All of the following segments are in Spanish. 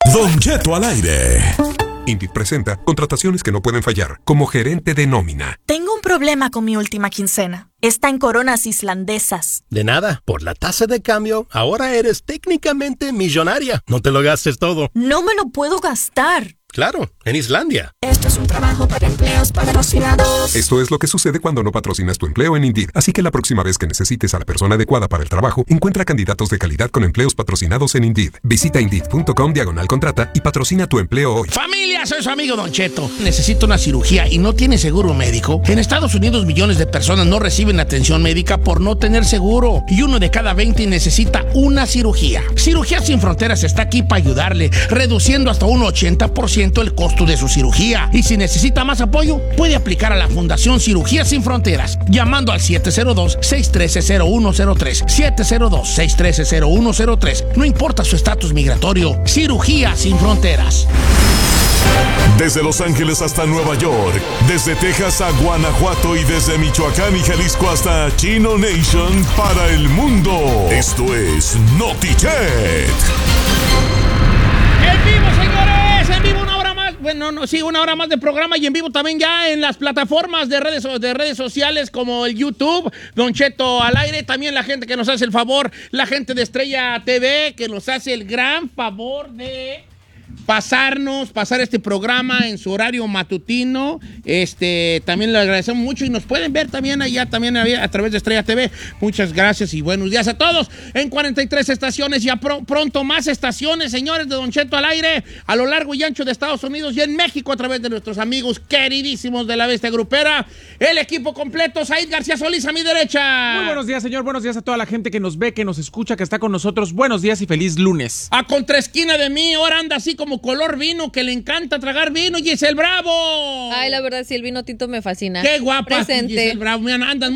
Don Cheto al aire. Indeed presenta contrataciones que no pueden fallar, como gerente de nómina. Tengo un problema con mi última quincena. Está en coronas islandesas. De nada, por la tasa de cambio, ahora eres técnicamente millonaria. No te lo gastes todo. No me lo puedo gastar. Claro, en Islandia. Esto es un trabajo para empleos patrocinados. Esto es lo que sucede cuando no patrocinas tu empleo en Indeed. Así que la próxima vez que necesites a la persona adecuada para el trabajo, encuentra candidatos de calidad con empleos patrocinados en Indeed. Visita Indeed.com/contrata y patrocina tu empleo hoy. Familia, soy su amigo Don Cheto. Necesito una cirugía y no tiene seguro médico. En Estados Unidos millones de personas no reciben atención médica por no tener seguro. Y 1 de cada 20 necesita una cirugía. Cirugía Sin Fronteras está aquí para ayudarle, reduciendo hasta un 80% el costo de su cirugía. Y si necesita más apoyo, puede aplicar a la Fundación Cirugía Sin Fronteras, llamando al 702-613-0103. 702-613-0103. No importa su estatus migratorio. Cirugía Sin Fronteras. Desde Los Ángeles hasta Nueva York, desde Texas a Guanajuato y desde Michoacán y Jalisco hasta Chino Nation para el mundo. Esto es NotiChet. ¡En vivo, señores! ¡En vivo una hora más! Bueno, una hora más de programa y en vivo también ya en las plataformas de redes sociales como el YouTube, Don Cheto al aire. También la gente que nos hace el favor, la gente de Estrella TV, que nos hace el gran favor de pasar este programa en su horario matutino. También le agradecemos mucho y nos pueden ver también allá, también a través de Estrella TV. Muchas gracias y buenos días a todos. En 43 estaciones, ya pronto más estaciones, señores, de Don Cheto al aire, a lo largo y ancho de Estados Unidos y en México a través de nuestros amigos queridísimos de la Bestia Grupera. El equipo completo, Said García Solís a mi derecha. Muy buenos días, señor. Buenos días a toda la gente que nos ve, que nos escucha, que está con nosotros. Buenos días y feliz lunes. A contraesquina de mí, ahora anda así como color vino, que le encanta tragar vino, Giselle Bravo. Ay, la verdad, sí, el vino tinto me fascina. Qué guapa, Presente. Giselle Bravo. Andas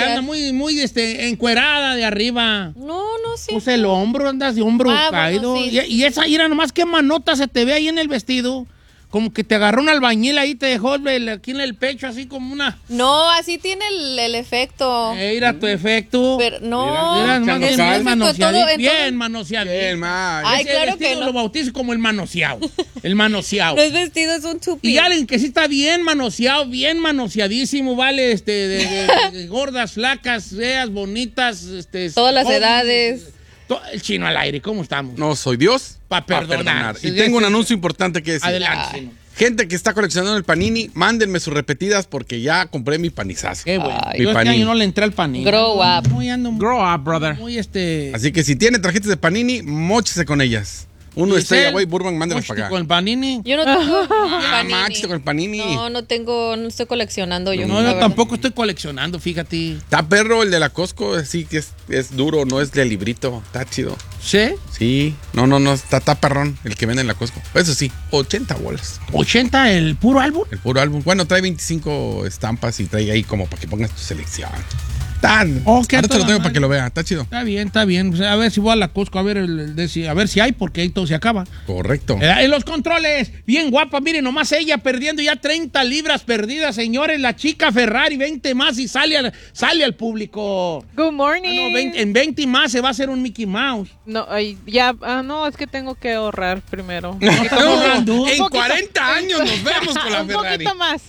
muy encuerada de arriba. No, sí. Pues el hombro, andas de hombro caído. Bueno, sí. Y esa ira nomás, qué manota se te ve ahí en el vestido. Como que te agarró un albañil ahí, te dejó aquí en el pecho, así como una... No, así tiene el efecto. Mira tu efecto. Pero no. Mira, bien manoseado. Bien manoseado. Bien, ma. Ay, Ese claro vestido que no. lo bautizo como el manoseado. El manoseado. No es vestido, es un tupi. Y alguien que sí está bien manoseado, bien manoseadísimo, ¿vale? De gordas, flacas, feas, bonitas, todas las jóvenes, edades. El Chino al aire, ¿cómo estamos? No soy Dios. Pa' perdonar. Y tengo un anuncio importante que decir. Adelante, Chino. Gente que está coleccionando el panini, mándenme sus repetidas porque ya compré mi panizazo. Qué bueno. Ay, Yo panini. no le entré al panini. Grow up. Grow up, brother. Muy Así que si tiene tarjetas de panini, móchese con ellas. Uno Estrella Boy Burbank, mándenlas para acá. con el panini. Yo no tengo panini. Máchate con el panini. No estoy coleccionando yo. No, yo tampoco estoy coleccionando, fíjate. Está perro el de la Costco, sí que es duro, no es de librito. Está chido. ¿Sí? Sí. No, está perrón el que vende en la Costco. Eso sí, 80 bolas. ¿80 el puro álbum? El puro álbum. Bueno, trae 25 estampas y trae ahí como para que pongas tu selección. Ahora te lo tengo para que lo vea, está chido. Está bien. A ver si voy a la Costco a ver si hay, porque ahí todo se acaba. Correcto. En los controles, bien guapa, miren, nomás ella perdiendo ya 30 libras perdidas, señores. La chica Ferrari, 20 más y sale al público. Good morning. En 20 más se va a hacer un Mickey Mouse. No, no, es que tengo que ahorrar primero. ¿Qué En 40 años nos vemos con la Ferrari.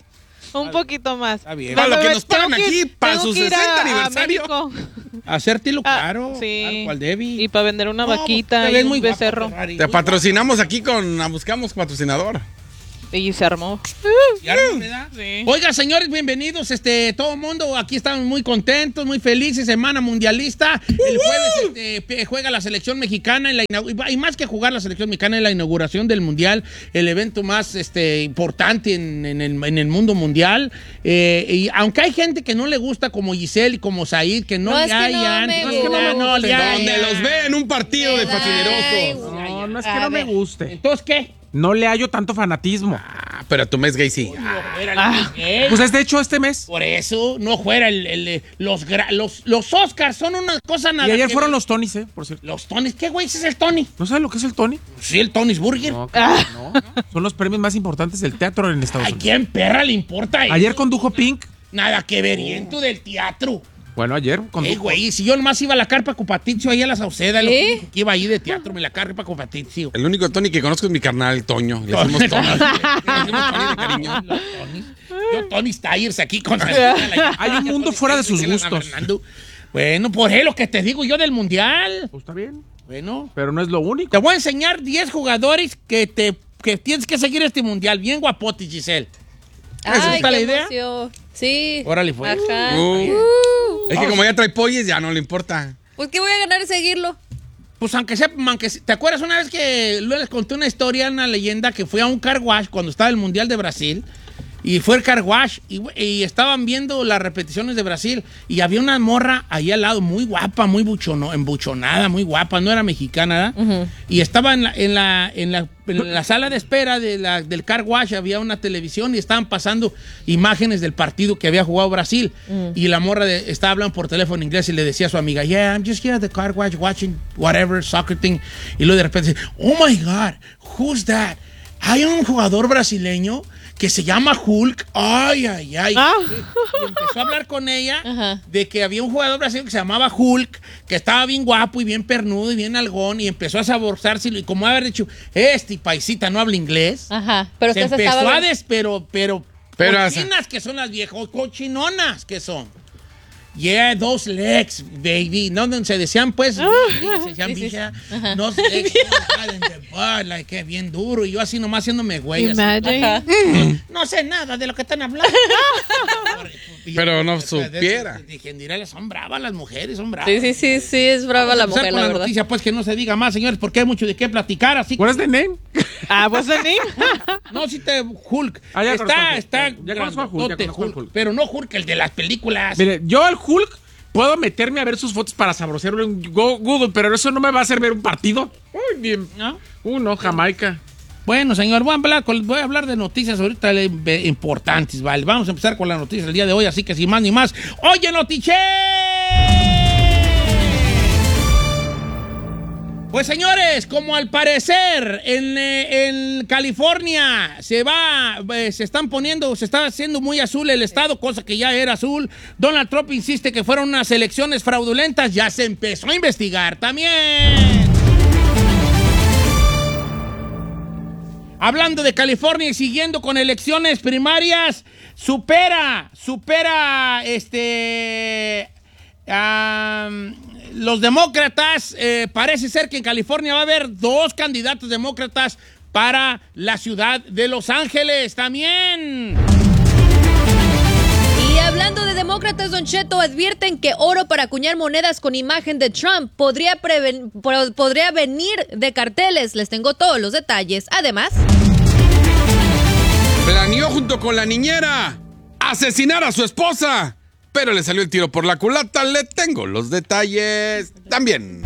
Un poquito más. Está bien. Para lo que nos pagan aquí, para su tengo que ir 60 a aniversario. México. Hacértelo claro. Sí. Claro, cual Debbie. Y para vender una vaquita te y ves un muy guapa, becerro. Ferrari. Te patrocinamos aquí buscamos patrocinador. Y se armó. ¿Ya no, verdad? Sí. Oiga, señores, bienvenidos. Todo el mundo, aquí estamos muy contentos, muy felices. Semana mundialista. El jueves juega la selección mexicana y más que jugar la selección mexicana en la inauguración del mundial, el evento más importante en el mundo mundial. Y aunque hay gente que no le gusta, como Giselle y como Said, que no le hayan. Donde los ve en un partido de facinerosos. No es que no me guste. Entonces, ¿qué? No le hallo tanto fanatismo. Pero tu mes gay sí. Pues es de hecho este mes. Por eso no fuera los Oscars son una cosa nada. Y ayer que fueron ver. los Tonys, por cierto. Los Tonys, ¿qué güey es el Tony? ¿No sabes lo que es el Tony? Sí, el Tony's Burger. No. Son los premios más importantes del teatro en Estados ¿A Unidos. quién perra le importa eso? Ayer condujo Pink. Nada que ver, y en tu del teatro. Bueno, ayer condujo. Güey, si yo nomás iba a la carpa con Patricio ahí a la Sauceda, lo que iba ahí de teatro, me la carpa con Patricio. El único Tony que conozco es mi carnal, Toño. Le decimos Tony. Le decimos Tony de cariño. Yo, Tony Styers aquí con... Hay un mundo fuera de sus gustos. Bueno, por eso lo que te digo yo del Mundial. Pues está bien. Bueno. Pero no es lo único. Te voy a enseñar 10 jugadores que tienes que seguir este Mundial. Bien guapote, Giselle. ¿Esa está la idea? Sí. Órale, fue. Ajá. Es que como ya trae polles, ya no le importa. Pues, ¿qué voy a ganar seguirlo? Pues aunque ¿te acuerdas una vez que les conté una historia, una leyenda, que fui a un car wash cuando estaba el Mundial de Brasil? Y fue el car wash y estaban viendo las repeticiones de Brasil y había una morra ahí al lado, muy guapa, muy embuchonada, muy guapa, no era mexicana, ¿verdad? Y estaba en la sala de espera del car wash, había una televisión y estaban pasando imágenes del partido que había jugado Brasil. Y la morra estaba hablando por teléfono en inglés y le decía a su amiga, yeah, I'm just here at the car wash watching whatever, soccer thing. Y luego de repente dice, oh my God, who's that? Hay un jugador brasileño que se llama Hulk. Ay. Y empezó a hablar con ella de que había un jugador brasileño que se llamaba Hulk, que estaba bien guapo y bien pernudo y bien algón, y empezó a saboreárselo. Y como haber dicho, paisita no habla inglés. Pero se empezó pero cochinas que son las viejas, cochinonas que son. Yeah, those legs, baby. No, se decían, pues, se decían, bicha, no legs, like, bien duro. Y yo así nomás haciéndome güey. No sé nada de lo que están hablando. Pero no supiera. Dije, son bravas las mujeres, son bravas. Sí, es brava la mujer, la verdad. Noticia, pues, que no se diga más, señores, porque hay mucho de qué platicar, así que... ¿What's the name? What's the name? No, Hulk. Está Hulk. Pero no Hulk, el de las películas. Mire, yo el Hulk puedo meterme a ver sus fotos para saborearlo en Google, pero eso no me va a hacer ver un partido. Muy bien. ¿No? Jamaica. Bueno, señor, voy a hablar de noticias ahorita importantes, ¿vale? Vamos a empezar con las noticias del día de hoy, así que sin más ni más. ¡Oye, Notiche! Pues, señores, como al parecer en California se está haciendo muy azul el estado, cosa que ya era azul. Donald Trump insiste que fueron unas elecciones fraudulentas. Ya se empezó a investigar también. Hablando de California y siguiendo con elecciones primarias, supera los demócratas. Parece ser que en California va a haber 2 candidatos demócratas para la ciudad de Los Ángeles también. Y hablando de demócratas, Don Cheto, advierten que oro para acuñar monedas con imagen de Trump podría venir de carteles. Les tengo todos los detalles. Además, planeó junto con la niñera asesinar a su esposa, pero le salió el tiro por la culata. Le tengo los detalles también.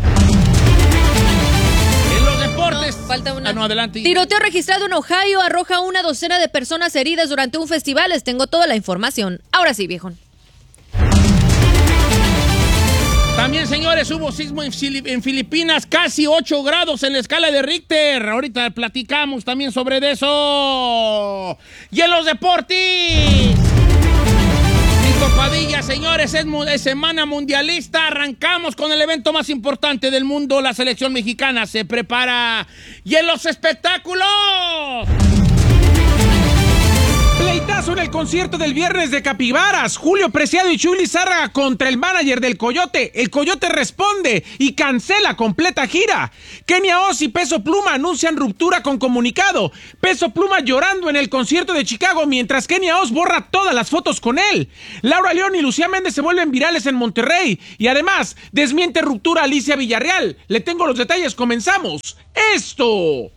En los deportes. No, falta una. Adelante. Tiroteo registrado en Ohio arroja una docena de personas heridas durante un festival. Les tengo toda la información. Ahora sí, viejón. También, señores, hubo sismo en Filipinas, casi 8 grados en la escala de Richter. Ahorita platicamos también sobre eso. Y en los deportes, Nico Padilla, señores, es semana mundialista. Arrancamos con el evento más importante del mundo. La selección mexicana se prepara. Y en los espectáculos, pleitazo en el concierto del viernes de Capibaras. Julio Preciado y Chuy Lizárraga contra el manager del Coyote. El Coyote responde y cancela completa gira. Kenia Oz y Peso Pluma anuncian ruptura con comunicado. Peso Pluma llorando en el concierto de Chicago mientras Kenia Oz borra todas las fotos con él. Laura León y Lucía Méndez se vuelven virales en Monterrey. Y además, desmiente ruptura Alicia Villarreal. Le tengo los detalles, comenzamos. Esto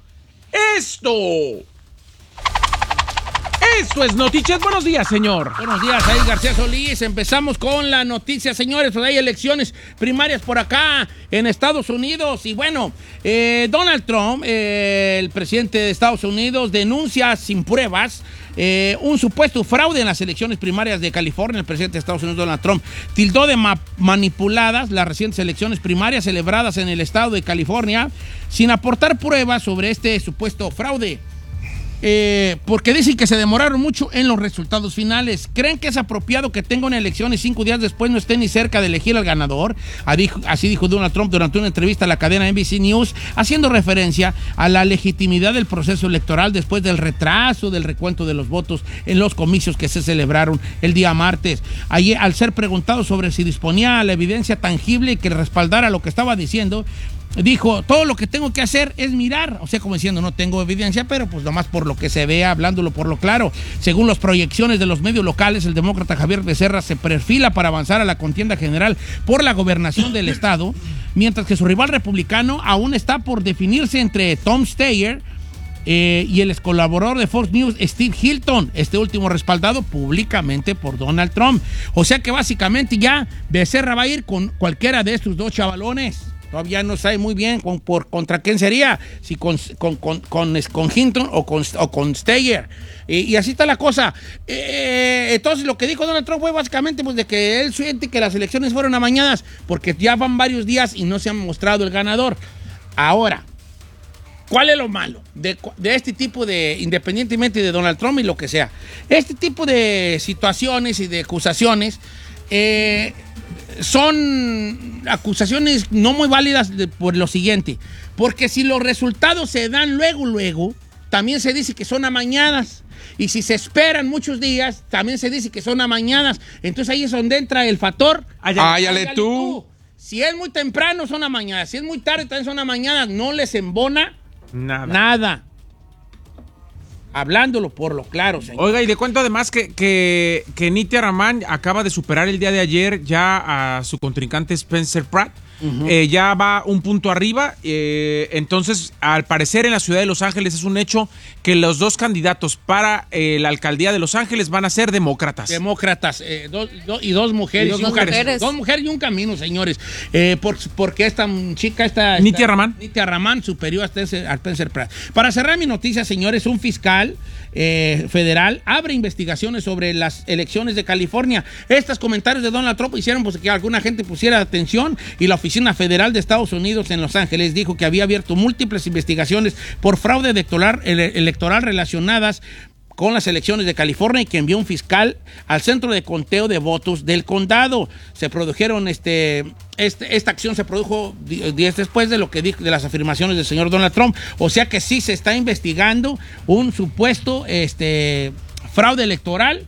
es Noticias. Buenos días, señor. Buenos días, ahí García Solís. Empezamos con la noticia, señores. Pues hay elecciones primarias por acá en Estados Unidos. Y bueno, Donald Trump, el presidente de Estados Unidos, denuncia sin pruebas un supuesto fraude en las elecciones primarias de California. El presidente de Estados Unidos, Donald Trump, tildó de manipuladas las recientes elecciones primarias celebradas en el estado de California sin aportar pruebas sobre este supuesto fraude. porque dicen que se demoraron mucho en los resultados finales. ¿Creen que es apropiado que tenga una elección y 5 días después no esté ni cerca de elegir al ganador? Así dijo Donald Trump durante una entrevista a la cadena NBC News, haciendo referencia a la legitimidad del proceso electoral después del retraso del recuento de los votos en los comicios que se celebraron el día martes. Allí, al ser preguntado sobre si disponía la evidencia tangible que respaldara lo que estaba diciendo, dijo, todo lo que tengo que hacer es mirar. O sea, como diciendo, no tengo evidencia, pero pues nomás por lo que se vea, hablándolo por lo claro. Según las proyecciones de los medios locales, el demócrata Javier Becerra se perfila para avanzar a la contienda general por la gobernación del estado, mientras que su rival republicano aún está por definirse entre Tom Steyer y el ex colaborador de Fox News, Steve Hilton, este último respaldado públicamente por Donald Trump. O sea que básicamente ya Becerra va a ir con cualquiera de estos dos chavalones. Todavía no sabe muy bien contra quién sería, si con Hinton o con Steyer. Y así está la cosa. Entonces, lo que dijo Donald Trump fue básicamente pues, de que él siente que las elecciones fueron amañadas porque ya van varios días y no se ha mostrado el ganador. Ahora, ¿cuál es lo malo de este tipo de, independientemente de Donald Trump y lo que sea? Este tipo de situaciones y de acusaciones son acusaciones no muy válidas por lo siguiente. Porque si los resultados se dan luego, también se dice que son amañadas. Y si se esperan muchos días, también se dice que son amañadas. Entonces ahí es donde entra el factor. Áyale tú. Si es muy temprano, son amañadas. Si es muy tarde, también son amañadas. No les embona nada. Hablándolo por lo claro, señor. Oiga, y le cuento además que Nithya Raman acaba de superar el día de ayer ya a su contrincante Spencer Pratt. Uh-huh. Ya va un punto arriba. Entonces, al parecer en la ciudad de Los Ángeles es un hecho que los dos candidatos para la alcaldía de Los Ángeles van a ser demócratas. Dos mujeres. Dos mujeres y un camino, señores. Porque esta chica, Nithya Raman superior a Spencer Pratt. Para cerrar mi noticia, señores, un fiscal federal abre investigaciones sobre las elecciones de California. Estos comentarios de Donald Trump hicieron pues, que alguna gente pusiera atención, y la Oficina Federal de Estados Unidos en Los Ángeles dijo que había abierto múltiples investigaciones por fraude electoral relacionadas con las elecciones de California, y que envió un fiscal al centro de conteo de votos del condado. Se produjeron esta acción se produjo días después de lo que dijo, de las afirmaciones del señor Donald Trump. O sea que sí se está investigando un supuesto fraude electoral,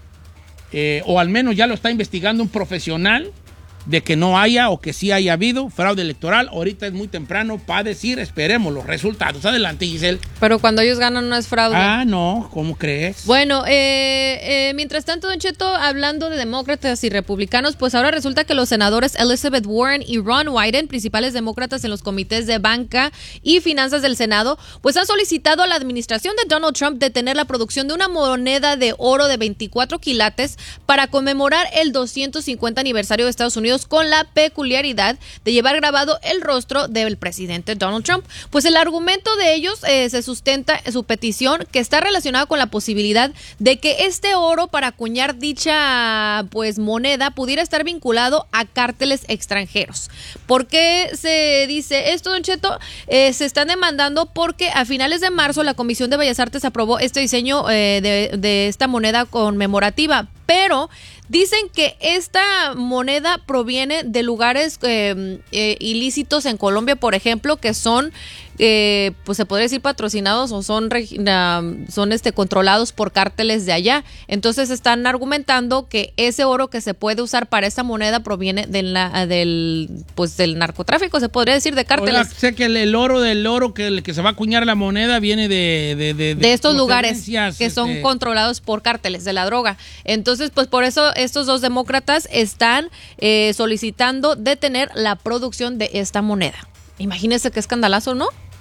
o al menos ya lo está investigando un profesional, de que no haya o que sí haya habido fraude electoral. Ahorita es muy temprano para decir, esperemos los resultados. Adelante, Giselle. Pero cuando ellos ganan no es fraude. Ah, no, ¿cómo crees? Bueno, mientras tanto, Don Cheto, hablando de demócratas y republicanos, pues ahora resulta que los senadores Elizabeth Warren y Ron Wyden, principales demócratas en los comités de banca y finanzas del Senado, pues han solicitado a la administración de Donald Trump detener la producción de una moneda de oro de 24 quilates para conmemorar el 250 aniversario de Estados Unidos, con la peculiaridad de llevar grabado el rostro del presidente Donald Trump. Pues el argumento de ellos se sustenta su petición, que está relacionada con la posibilidad de que este oro para acuñar dicha pues moneda pudiera estar vinculado a cárteles extranjeros. ¿Por qué se dice esto, Don Cheto? Se están demandando porque a finales de marzo la Comisión de Bellas Artes aprobó este diseño de esta moneda conmemorativa, pero dicen que esta moneda proviene de lugares ilícitos en Colombia, por ejemplo, que son, pues se podría decir patrocinados o son controlados por cárteles de allá. Entonces están argumentando que ese oro que se puede usar para esa moneda proviene del narcotráfico, se podría decir, de cárteles. Oiga, sé que el oro que se va a acuñar la moneda viene de estos lugares que son controlados por cárteles de la droga. Entonces, pues por eso estos dos demócratas están solicitando detener la producción de esta moneda. Imagínense qué escandalazo, ¿no?